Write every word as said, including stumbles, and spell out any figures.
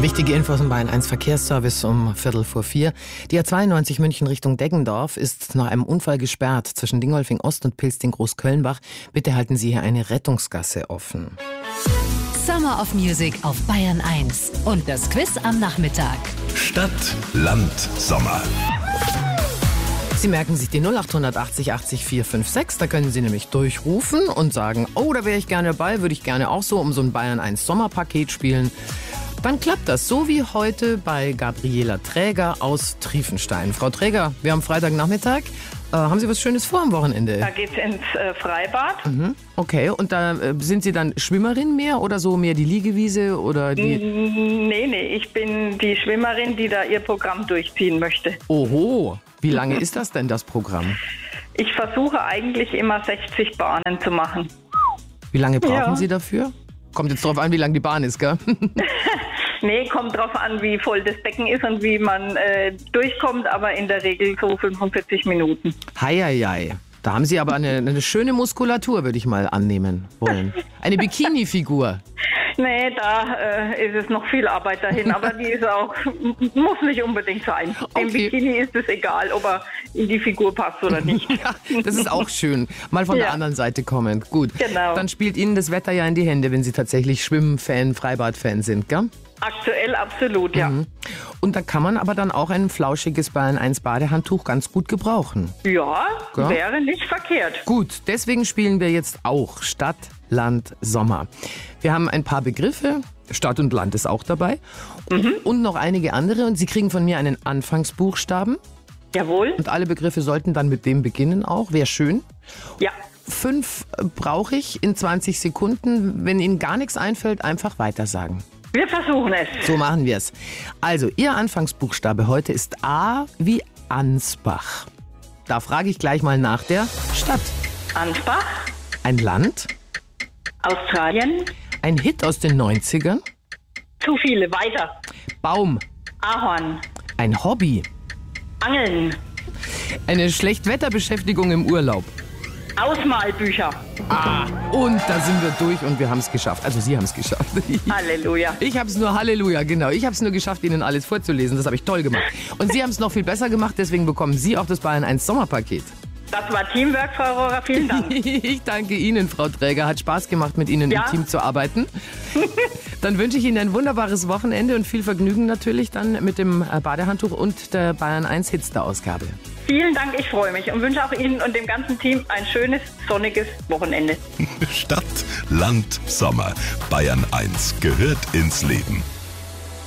Wichtige Infos im Bayern eins Verkehrsservice um Viertel vor vier. Die A zweiundneunzig München Richtung Deggendorf ist nach einem Unfall gesperrt zwischen Dingolfing Ost und Pilsting-Großkölnbach. Bitte halten Sie hier eine Rettungsgasse offen. Summer of Music auf Bayern eins und das Quiz am Nachmittag. Stadt, Land, Sommer. Sie merken sich die null acht achtzig achtzig vier fünf sechs, da können Sie nämlich durchrufen und sagen, oh, da wäre ich gerne dabei, würde ich gerne auch so um so ein Bayern eins Sommerpaket spielen. Dann klappt das, so wie heute bei Gabriela Träger aus Triefenstein. Frau Träger, wir haben Freitagnachmittag. Äh, haben Sie was Schönes vor am Wochenende? Da geht's ins äh, Freibad. Mhm. Okay, und da äh, sind Sie dann Schwimmerin mehr oder so mehr die Liegewiese oder die? Nee, nee, ich bin die Schwimmerin, die da ihr Programm durchziehen möchte. Oho, wie lange ist das denn, das Programm? Ich versuche eigentlich immer sechzig Bahnen zu machen. Wie lange brauchen Ja. Sie dafür? Kommt jetzt drauf an, wie lang die Bahn ist, gell? Nee, kommt drauf an, wie voll das Becken ist und wie man äh, durchkommt, aber in der Regel so fünfundvierzig Minuten. Heieiei. Da haben Sie aber eine, eine schöne Muskulatur, würde ich mal annehmen wollen. Eine Bikini-Figur. Nee, da äh, ist es noch viel Arbeit dahin, aber die ist auch, muss nicht unbedingt sein. Dem Okay. Bikini ist es egal, ob er in die Figur passt oder nicht. Ja, das ist auch schön. Mal von Ja. der anderen Seite kommend. Gut. Genau. Dann spielt Ihnen das Wetter ja in die Hände, wenn Sie tatsächlich Schwimmen-Fan, Freibad-Fan sind, gell? Aktuell absolut, ja. Und da kann man aber dann auch ein flauschiges Bayern eins Badehandtuch ganz gut gebrauchen. Ja, Ja. wäre nicht verkehrt. Gut, deswegen spielen wir jetzt auch Stadt, Land, Sommer. Wir haben ein paar Begriffe, Stadt und Land ist auch dabei und noch einige andere und Sie kriegen von mir einen Anfangsbuchstaben Jawohl. und alle Begriffe sollten dann mit dem beginnen auch, wäre schön. Ja. Fünf brauche ich in zwanzig Sekunden. Wenn Ihnen gar nichts einfällt, einfach weitersagen. Wir versuchen es. So machen wir es. Also, Ihr Anfangsbuchstabe heute ist A wie Ansbach. Da frage ich gleich mal nach der Stadt. Ansbach, Ein Land, Australien, ein Hit aus den neunzigern, zu viele, weiter. Baum, Ahorn, ein Hobby, Angeln, eine Schlechtwetterbeschäftigung im Urlaub. Ausmalbücher. Ah, und da sind wir durch und wir haben es geschafft. Also Sie haben es geschafft. Halleluja. Ich habe es nur, Halleluja, genau. Ich habe es nur geschafft, Ihnen alles vorzulesen. Das habe ich toll gemacht. Und Sie haben es noch viel besser gemacht, deswegen bekommen Sie auch das Bayern eins Sommerpaket. Das war Teamwork, Frau Rohrer. Vielen Dank. Ich danke Ihnen, Frau Träger. Hat Spaß gemacht, mit Ihnen Ja. im Team zu arbeiten. Dann wünsche ich Ihnen ein wunderbares Wochenende und viel Vergnügen natürlich dann mit dem äh, Badehandtuch und der Bayern eins Hitster-Ausgabe. Vielen Dank, ich freue mich und wünsche auch Ihnen und dem ganzen Team ein schönes, sonniges Wochenende. Stadt, Land, Sommer. Bayern eins gehört ins Leben.